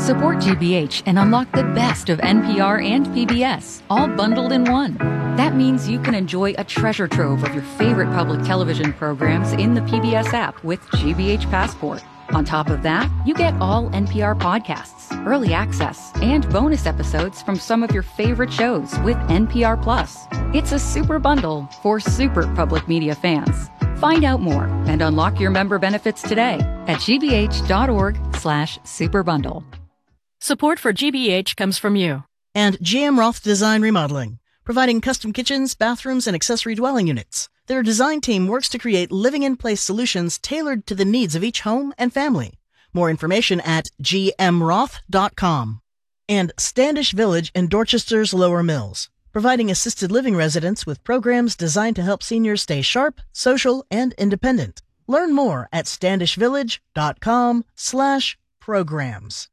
Support GBH and unlock the best of NPR and PBS, all bundled in one. That means you can enjoy a treasure trove of your favorite public television programs in the PBS app with GBH Passport. On top of that, you get all NPR podcasts, early access, and bonus episodes from some of your favorite shows with NPR Plus. It's a super bundle for super public media fans. Find out more and unlock your member benefits today at gbh.org/superbundle. Support for GBH comes from you. And GM Roth Design Remodeling, providing custom kitchens, bathrooms, and accessory dwelling units. Their design team works to create living-in-place solutions tailored to the needs of each home and family. More information at gmroth.com. And Standish Village in Dorchester's Lower Mills, providing assisted living residents with programs designed to help seniors stay sharp, social, and independent. Learn more at standishvillage.com/programs.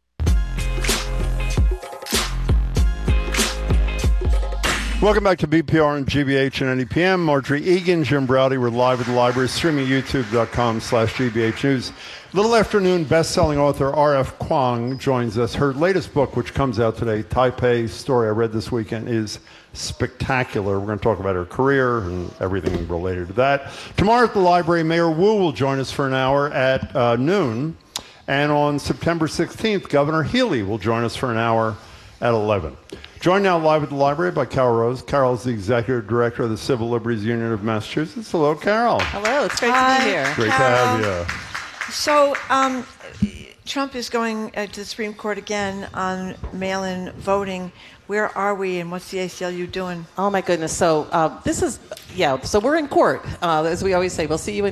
Welcome back to BPR and GBH and NEPM. Marjorie Egan, Jim Browdy. We're live at the library, streaming youtube.com/GBH News. Little afternoon, best-selling author R.F. Kuang joins us. Her latest book, which comes out today, Taipei Story, I read this weekend, is spectacular. We're going to talk about her career and everything related to that. Tomorrow at the library, Mayor Wu will join us for an hour at noon. And on September 16th, Governor Healy will join us for an hour at 11. Joined now live at the library by Carol Rose. Carol is the Executive Director of the Civil Liberties Union of Massachusetts. Hello, Carol. Hello, it's great to be here. Great Carol. To have you. So, Trump is going to the Supreme Court again on mail-in voting. Where are we, and what's the ACLU doing? Oh, my goodness. So so we're in court. As we always say, we'll see you in